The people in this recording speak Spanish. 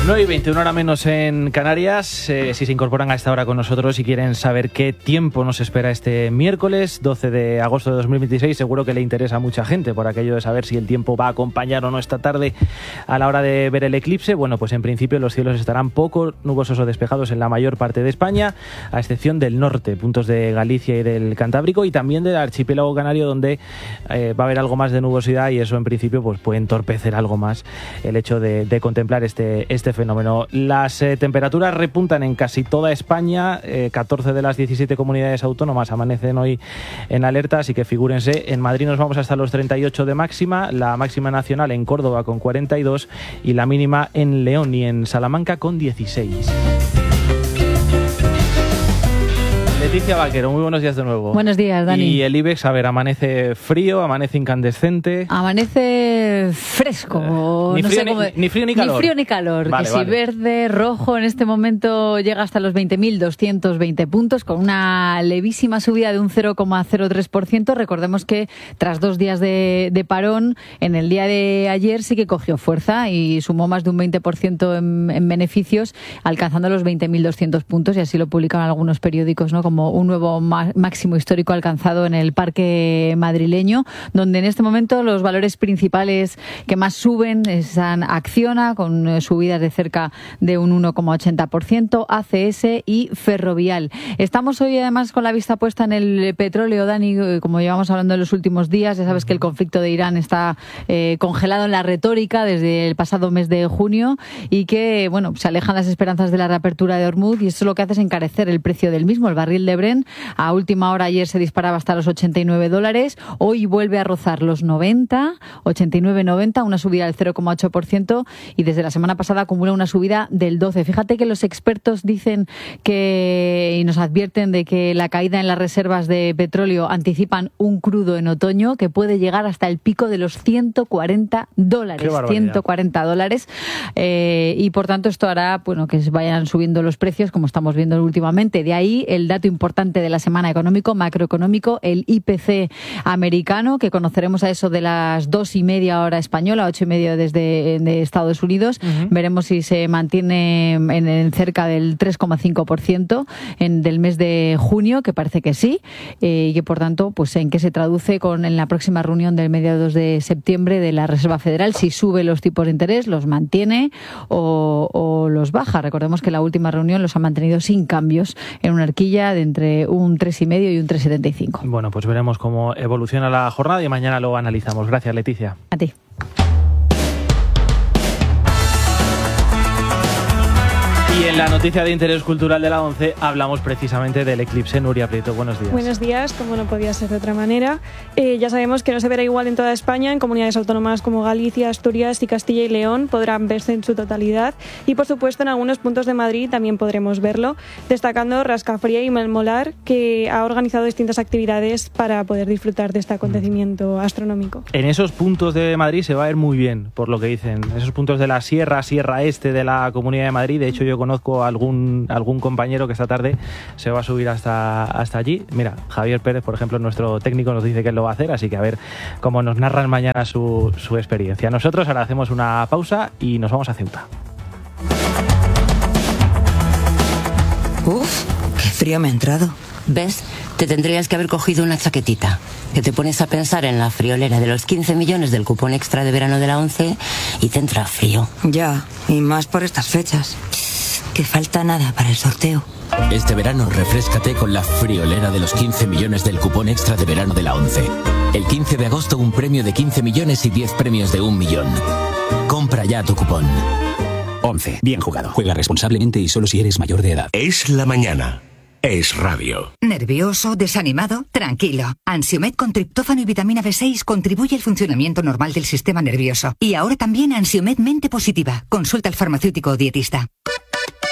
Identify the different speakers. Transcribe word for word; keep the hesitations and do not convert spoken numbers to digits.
Speaker 1: nueve y veintiuno hora menos en Canarias. Eh, si se incorporan a esta hora con nosotros y quieren saber qué tiempo nos espera este miércoles doce de agosto de dos mil veintiséis, seguro que le interesa a mucha gente por aquello de saber si el tiempo va a acompañar o no esta tarde a la hora de ver el eclipse. Bueno, pues en principio los cielos estarán poco nubosos o despejados en la mayor parte de España, a excepción del norte, puntos de Galicia y del Cantábrico, y también del archipiélago canario, donde eh, va a haber algo más de nubosidad, y eso en principio pues puede entorpecer algo más el hecho de, de contemplar este, este fenómeno. Las eh, temperaturas repuntan en casi toda España. eh, catorce de las diecisiete comunidades autónomas amanecen hoy en alerta, así que figúrense. En Madrid nos vamos hasta los treinta y ocho de máxima, la máxima nacional en Córdoba con cuarenta y dos y la mínima en León y en Salamanca con dieciséis. Leticia Vaquero, muy buenos días de nuevo.
Speaker 2: Buenos días, Dani.
Speaker 1: Y el IBEX, a ver, amanece frío, amanece incandescente.
Speaker 2: Amanece fresco.
Speaker 1: Eh, ni,
Speaker 2: no
Speaker 1: frío,
Speaker 2: sé cómo...
Speaker 1: ni, ni frío ni calor.
Speaker 2: Ni frío ni calor.
Speaker 1: Vale,
Speaker 2: que
Speaker 1: vale.
Speaker 2: si verde, rojo, en este momento llega hasta los veinte mil doscientos veinte puntos, con una levísima subida de un cero coma cero tres por ciento. Recordemos que tras dos días de, de parón, en el día de ayer sí que cogió fuerza y sumó más de un veinte por ciento en, en beneficios, alcanzando los veinte mil doscientos puntos, y así lo publicaban algunos periódicos, ¿no? Como un nuevo máximo histórico alcanzado en el parque madrileño, donde en este momento los valores principales que más suben están Acciona, con subidas de cerca de un uno coma ochenta por ciento, A C S y Ferrovial. Estamos hoy además con la vista puesta en el petróleo, Dani, como llevamos hablando en los últimos días. Ya sabes que el conflicto de Irán está eh, congelado en la retórica desde el pasado mes de junio, y que, bueno, se alejan las esperanzas de la reapertura de Hormuz, y eso lo que hace es encarecer el precio del mismo. El barril de Brent a última hora ayer se disparaba hasta los ochenta y nueve dólares, hoy vuelve a rozar los noventa, ochenta y nueve noventa, una subida del cero coma ocho por ciento, y desde la semana pasada acumula una subida del doce por ciento. Fíjate que los expertos dicen que, y nos advierten de que la caída en las reservas de petróleo anticipan un crudo en otoño que puede llegar hasta el pico de los ciento cuarenta dólares. ciento cuarenta dólares. Eh, y por tanto esto hará, bueno, que vayan subiendo los precios, como estamos viendo últimamente. De ahí el dato importante de la semana económico, macroeconómico, el I P C americano, que conoceremos a eso de las dos y media hora española, ocho y media desde de Estados Unidos. Uh-huh. Veremos si se mantiene en, en cerca del tres coma cinco por ciento en, del mes de junio, que parece que sí, eh, y que por tanto, pues en qué se traduce con en la próxima reunión del mediados de septiembre de la Reserva Federal, si sube los tipos de interés, los mantiene o, o los baja. Recordemos que la última reunión los ha mantenido sin cambios, en una horquilla de entre un tres coma cinco y un tres coma setenta y cinco.
Speaker 1: Bueno, pues veremos cómo evoluciona la jornada y mañana lo analizamos. Gracias, Leticia.
Speaker 2: A ti.
Speaker 1: Y en la noticia de interés cultural de la once hablamos precisamente del eclipse. Nuria Prieto, buenos días.
Speaker 3: Buenos días, como no podía ser de otra manera. Eh, ya sabemos que no se verá igual en toda España. En comunidades autónomas como Galicia, Asturias y Castilla y León podrán verse en su totalidad. Y por supuesto en algunos puntos de Madrid también podremos verlo, destacando Rascafría y Melmolar, que ha organizado distintas actividades para poder disfrutar de este acontecimiento astronómico.
Speaker 1: En esos puntos de Madrid se va a ver muy bien, por lo que dicen. Esos puntos de la Sierra, Sierra Este de la Comunidad de Madrid. De hecho, yo conozco a algún, algún compañero que esta tarde se va a subir hasta, hasta allí. Mira, Javier Pérez, por ejemplo, nuestro técnico, nos dice que él lo va a hacer, así que a ver cómo nos narran mañana su, su experiencia. Nosotros ahora hacemos una pausa y nos vamos a Ceuta.
Speaker 4: Uf, qué frío me ha entrado.
Speaker 5: ¿Ves? Te tendrías que haber cogido una chaquetita. Que te pones a pensar en la friolera de los quince millones del cupón extra de verano de la once y te entra frío.
Speaker 4: Ya, y más por estas fechas. Que falta nada para el sorteo.
Speaker 6: Este verano refréscate con la friolera de los quince millones del cupón extra de verano de la once. El quince de agosto un premio de quince millones y diez premios de un millón. Compra ya tu cupón.
Speaker 7: once. Bien jugado. Juega responsablemente y solo si eres mayor de edad.
Speaker 8: Es la mañana. Es radio.
Speaker 9: ¿Nervioso? ¿Desanimado? Tranquilo. Ansiomed con triptófano y vitamina B seis contribuye al funcionamiento normal del sistema nervioso. Y ahora también Ansiomed Mente Positiva. Consulta al farmacéutico o dietista.